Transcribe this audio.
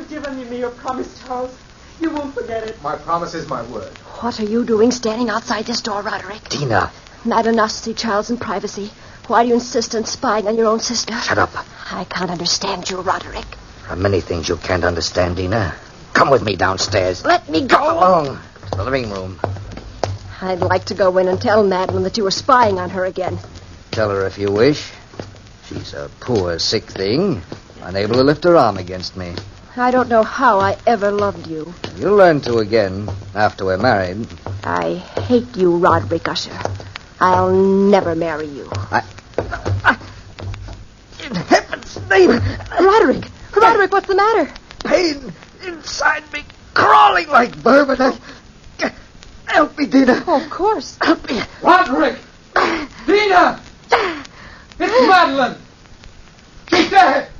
You've given me your promise, Charles. You won't forget it. My promise is my word. What are you doing standing outside this door, Roderick? Tina. Not enough to see Charles in privacy. Why do you insist on spying on your own sister? Shut up. I can't understand you, Roderick. There are many things you can't understand, Tina. Come with me downstairs. Let me go. Come along to the living room. I'd like to go in and tell Madeline that you were spying on her again. Tell her if you wish. She's a poor, sick thing, unable to lift her arm against me. I don't know how I ever loved you. You'll learn to again after we're married. I hate you, Roderick Usher. I'll never marry you. In heaven's name! Roderick, what's the matter? Pain inside me, crawling like vermin. Help me, Tina. Oh, of course. Help me. Roderick! Tina! It's Madeline! She's dead!